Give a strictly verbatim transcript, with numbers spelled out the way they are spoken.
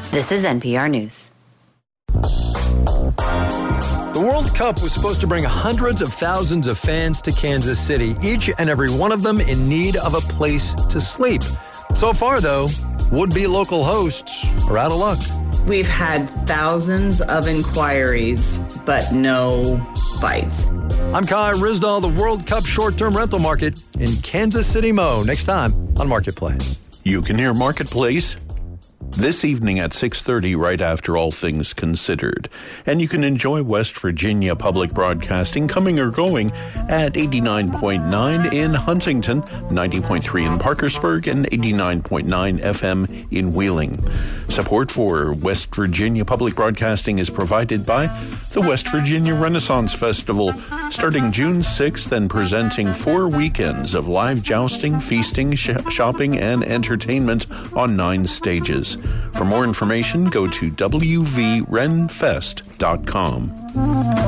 This is N P R News. The World Cup was supposed to bring hundreds of thousands of fans to Kansas City, each and every one of them in need of a place to sleep. So far, though, would-be local hosts are out of luck. We've had thousands of inquiries, but no bites. I'm Kai Rizdal, the World Cup short-term rental market in Kansas City, Mo. Next time on Marketplace. You can hear Marketplace this evening at six thirty, right after All Things Considered. And you can enjoy West Virginia Public Broadcasting coming or going at eighty-nine point nine in Huntington, ninety point three in Parkersburg, and eighty-nine point nine F M in Wheeling. Support for West Virginia Public Broadcasting is provided by the West Virginia Renaissance Festival, starting June sixth and presenting four weekends of live jousting, feasting, sh- shopping, and entertainment on nine stages. For more information, go to w v ren fest dot com.